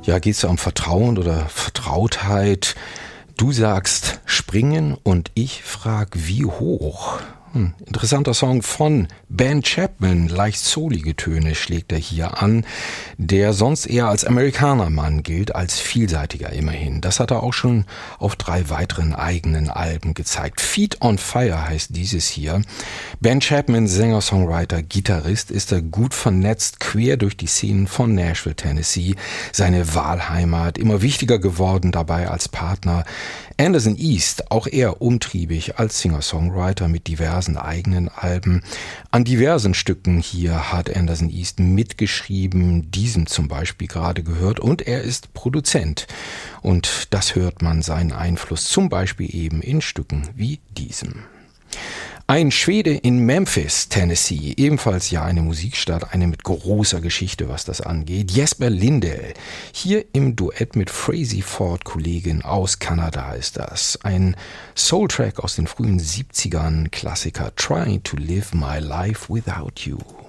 Ja, geht es um Vertrauen oder Vertrautheit? Du sagst springen und ich frag wie hoch. Interessanter Song von Ben Chapman, leicht soulige Töne schlägt er hier an, der sonst eher als Amerikanermann gilt, als vielseitiger immerhin. Das hat er auch schon auf 3 weiteren eigenen Alben gezeigt. Feet on Fire heißt dieses hier. Ben Chapman, Sänger, Songwriter, Gitarrist, ist er gut vernetzt, quer durch die Szenen von Nashville, Tennessee, seine Wahlheimat, immer wichtiger geworden dabei als Partner. Anderson East, auch er umtriebig als Singer-Songwriter mit diversen eigenen Alben. An diversen Stücken hier hat Anderson East mitgeschrieben, diesem zum Beispiel gerade gehört, und er ist Produzent. Und das hört man seinen Einfluss zum Beispiel eben in Stücken wie diesem. Ein Schwede in Memphis, Tennessee, ebenfalls ja eine Musikstadt, eine mit großer Geschichte, was das angeht. Jesper Lindell, hier im Duett mit Frazey Ford, Kollegin aus Kanada ist das. Ein Soultrack aus den frühen 70ern, Klassiker Trying to Live My Life Without You.